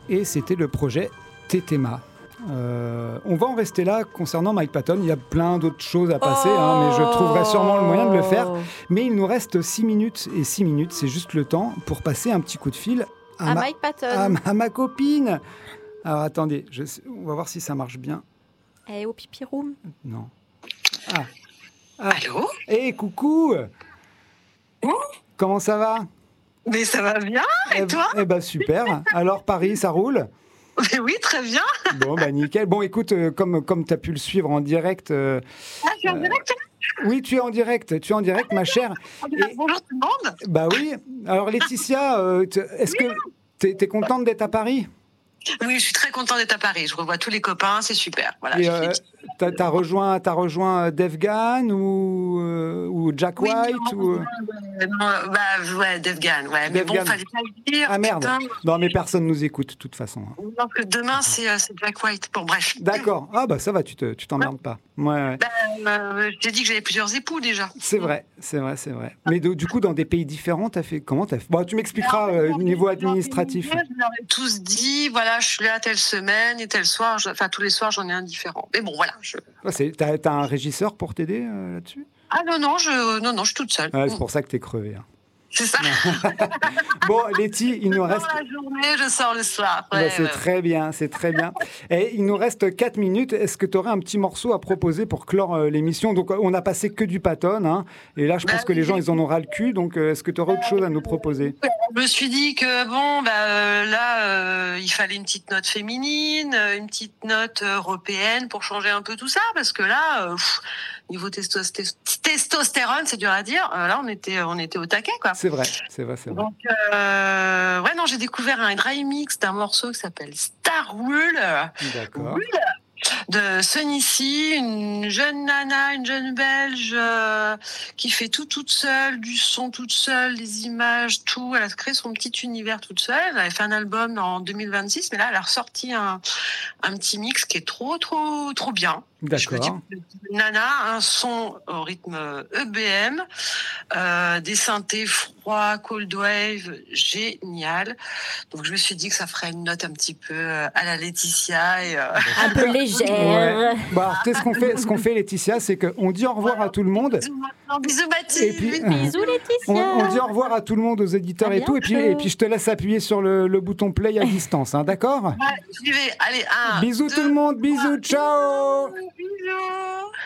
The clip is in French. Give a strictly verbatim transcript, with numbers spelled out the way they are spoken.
et c'était le projet Tetema. Euh, on va en rester là concernant Mike Patton. Il y a plein d'autres choses à passer, oh hein, mais je trouverai sûrement le moyen de le faire. Mais il nous reste six minutes, et six minutes, c'est juste le temps pour passer un petit coup de fil à, à ma, Mike Patton. À, ma, à ma copine. Alors attendez, je, on va voir si ça marche bien. Eh, au pipi room. Non. Ah. Ah. Allô ? Eh, hey, coucou. Oh. Comment ça va ? Mais ça va bien, et eh, toi ? Eh ben super. Alors Paris, ça roule ? Mais oui, très bien. Bon, bah nickel. Bon, écoute, euh, comme, comme tu as pu le suivre en direct... Euh, ah, tu es en direct euh, Oui, tu es en direct. Tu es en direct, ma chère. Et, bonjour tout le monde. Bah oui. Alors Laetitia, euh, est-ce que tu es contente d'être à Paris ? Oui, je suis très contente d'être à Paris. Je revois tous les copains, c'est super. Voilà. Et euh, t'as, t'as rejoint, t'as rejoint Def Gan ou euh, ou Jack oui, White non, ou non, bah ouais, Def Gan, ouais. Def mais bon, Gan. fallait pas le dire. Ah merde. Putain. Non, mais personne nous écoute de toute façon. Non, que demain c'est, euh, c'est Jack White. Bon, bref. D'accord. Ah bah ça va, tu te, tu t'emmerdes pas. Ouais. ouais. Bah, euh, j'ai dit que j'avais plusieurs époux déjà. C'est vrai, c'est vrai, c'est vrai. Mais de, du coup, dans des pays différents, t'as fait comment t'as fait Bon, tu m'expliqueras au euh, niveau administratif. Je leur ai tous dit, voilà, je suis là telle semaine et tel soir. Je, enfin, tous les soirs, j'en ai un différent. Mais bon, voilà. Je... Ouais, c'est, t'as, t'as un régisseur pour t'aider euh, là-dessus ? Ah non, non, je, non, non, je suis toute seule. Ouais, c'est pour ça que t'es crevé. Hein. C'est ça. Bon, Letty, il nous reste... Je sors la journée, je sors le soir. Ouais, bah, c'est ouais. très bien, c'est très bien. Et il nous reste quatre minutes. Est-ce que tu aurais un petit morceau à proposer pour clore euh, l'émission ? Donc, on n'a passé que du Patton. Hein, et là, je pense bah, que les gens, ils en ont ras le cul. Donc, euh, est-ce que tu aurais autre chose à nous proposer ? Je me suis dit que, bon, bah, euh, là, euh, il fallait une petite note féminine, une petite note européenne pour changer un peu tout ça. Parce que là... Euh, pff, niveau testos- testostérone, c'est dur à dire. Euh, là, on était, on était au taquet, quoi. C'est vrai, c'est vrai, c'est vrai. Donc, euh, ouais, non, j'ai découvert un dry mix d'un morceau qui s'appelle Star Wool. D'accord. Wool, de Sunny, une jeune nana, une jeune belge euh, qui fait tout toute seule, du son toute seule, des images, tout. Elle a créé son petit univers toute seule. Elle avait fait un album en deux mille vingt-six, mais là, elle a ressorti un, un petit mix qui est trop, trop, trop bien. D'accord. Je me dis, nana, un son au rythme E B M, euh, des synthés froids, cold wave, génial. Donc je me suis dit que ça ferait une note un petit peu à la Laetitia et euh... un peu légère. Ouais. Bon, alors, ce qu'on fait, ce qu'on fait, Laetitia, c'est qu'on dit au revoir à tout le monde. Bisous, bisous Mathilde. Et puis, bisous Laetitia. On, on dit au revoir à tout le monde, aux éditeurs à et tout, et puis, et puis je te laisse appuyer sur le, le bouton play à distance, hein, d'accord ? Ouais, j'y vais. Allez, un. Bisous deux, tout le monde, bisous, ciao. Bisous.